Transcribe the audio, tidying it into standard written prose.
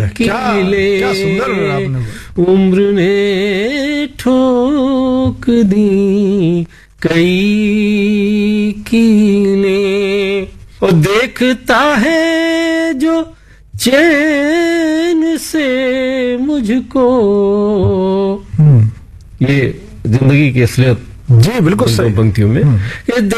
क्या सुंदर आपने उम्र ने ठोक दी कई कीले, और देखता है जो चैन से मुझको। ये जिंदगी की असलियत जी बिल्कुल सही पंक्तियों में